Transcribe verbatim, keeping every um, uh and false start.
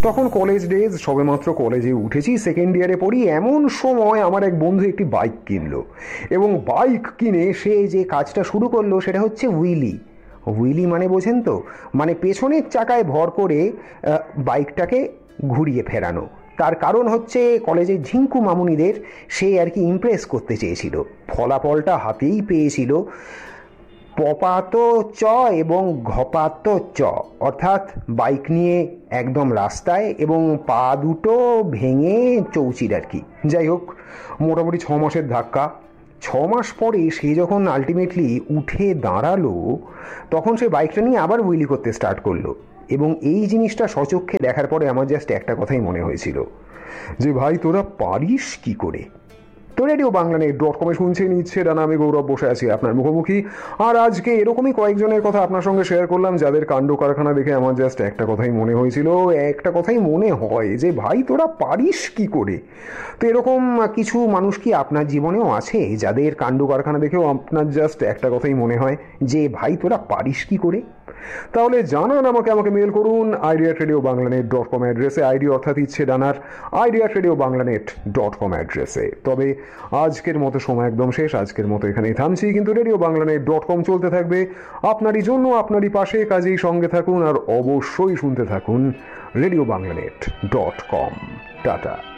তখন college days, সবেমাত্র কলেজে উঠেছি, সেকেন্ড ইয়ারে পড়ি। এমন সময় আমার এক বন্ধু একটি বাইক কিনলো, এবং বাইক কিনে সে যে কাজটা শুরু করলো সেটা হচ্ছে হুইলি। হুইলি মানে বোঝেন তো, মানে পেছনের চাকায় ভর করে বাইকটাকে ঘুরিয়ে ফেরানো। তার কারণ হচ্ছে কলেজের ঝিঙ্কু মামুনিদের সে আর কি ইমপ্রেস করতে চেয়েছিল। ফলাফলটা হাতেই পেয়েছিল, পপাত চ এবং ঘপাত চ, অর্থাৎ বাইক নিয়ে একদম রাস্তায় এবং পা দুটো ভেঙে চৌচির আর কি। যাই হোক, মোটামুটি ছ মাসের ধাক্কা। ছ মাস পরে সে যখন আলটিমেটলি উঠে দাঁড়ালো, তখন সে বাইকটা নিয়ে আবার হুইলি করতে স্টার্ট করলো। এবং এই জিনিসটা সচক্ষে দেখার পরে আমার জাস্ট একটা কথাই মনে হয়েছিল, যে ভাই তোরা পারিস কি করে। তো রেডিও বাংলা নেট ডট কমে শুনছেন ইচ্ছে ডানা, আমি গৌরব বসে আছি আপনার মুখোমুখি। আর আজকে এরকমই কয়েকজনের কথা আপনার সঙ্গে শেয়ার করলাম, যাদের কাণ্ড কারখানা দেখে আমার জাস্ট একটা কথাই মনে হয়েছিল, একটা কথাই মনে হয় যে ভাই তোরা পারিস কি করে। তো এরকম কিছু মানুষ কি আপনার জীবনেও আছে, যাদের কাণ্ড কারখানা দেখেও আপনার জাস্ট একটা কথাই মনে হয় যে ভাই তোরা পারিস কি করে? তাহলে জানান আমাকে, আমাকে মেল করুন idea radio Bangla net dot com অ্যাড্রেসে, আইডি অর্থাৎ ইচ্ছে ডানার idea radio Bangla net dot com অ্যাড্রেসে। তবে আজকের মতো সময় একদম শেষ, আজকের মতো এখানেই থামছি, কিন্তু radio Bangla net dot com চলতে থাকবে আপনারই জন্য, আপনারই পাশে। কাজেই সঙ্গে থাকুন আর অবশ্যই শুনতে থাকুন radio Bangla net dot com. Tata.